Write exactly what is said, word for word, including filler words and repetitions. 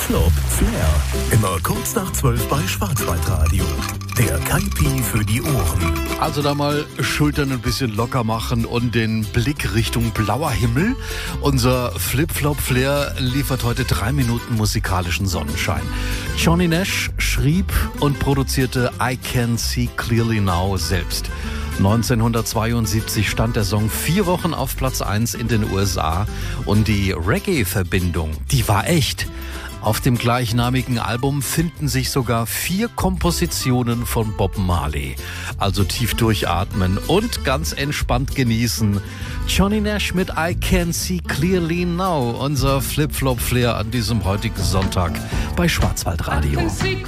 Flip-Flop Flair. Immer kurz nach zwölf bei Schwarzwaldradio. Der Kaipi für die Ohren. Also da mal Schultern ein bisschen locker machen und den Blick Richtung blauer Himmel. Unser Flip-Flop Flair liefert heute drei Minuten musikalischen Sonnenschein. Johnny Nash schrieb und produzierte I Can See Clearly Now selbst. neunzehnhundertzweiundsiebzig stand der Song vier Wochen auf Platz eins in den U S A und die Reggae-Verbindung, die war echt. Auf dem gleichnamigen Album finden sich sogar vier Kompositionen von Bob Marley. Also tief durchatmen und ganz entspannt genießen. Johnny Nash mit I Can See Clearly Now, unser Flip-Flop Flair an diesem heutigen Sonntag bei Schwarzwaldradio.